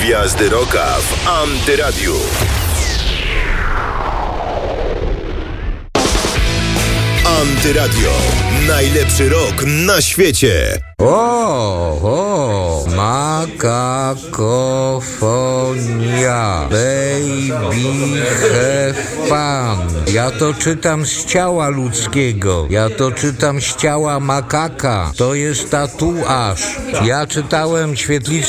Gwiazdy Rocka w Antyradiu. Antyradio. Najlepszy rock na świecie. Makakofonia. Baby have fun. Ja to czytam z ciała ludzkiego. Ja to czytam z ciała makaka. To jest tatuaż. Ja czytałem świetliczkę